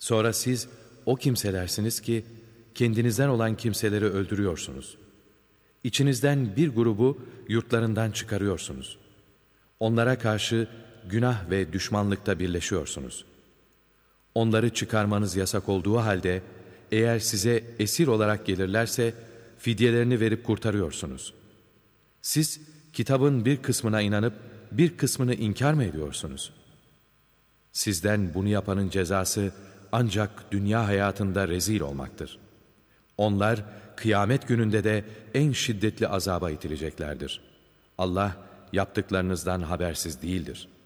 Sonra siz o kimselersiniz ki kendinizden olan kimseleri öldürüyorsunuz. İçinizden bir grubu yurtlarından çıkarıyorsunuz. Onlara karşı günah ve düşmanlıkta birleşiyorsunuz. Onları çıkarmanız yasak olduğu halde eğer size esir olarak gelirlerse fidyelerini verip kurtarıyorsunuz. Siz kitabın bir kısmına inanıp bir kısmını inkar mı ediyorsunuz? Sizden bunu yapanın cezası ancak dünya hayatında rezil olmaktır. Onlar kıyamet gününde de en şiddetli azaba itileceklerdir. Allah yaptıklarınızdan habersiz değildir.